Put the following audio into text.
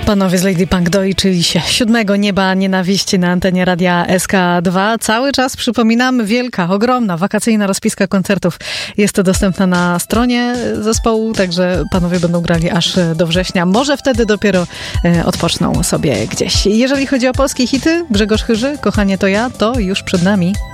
Panowie z Lady Punk doliczyli się 7 Nieba Nienawiści na antenie Radia SK2. Cały czas, przypominam, wielka, ogromna, wakacyjna rozpiska koncertów jest dostępna na stronie zespołu, także panowie będą grali aż do września. Może wtedy dopiero odpoczną sobie gdzieś. Jeżeli chodzi o polskie hity, Grzegorz Chyży, Kochanie to ja, to już przed nami.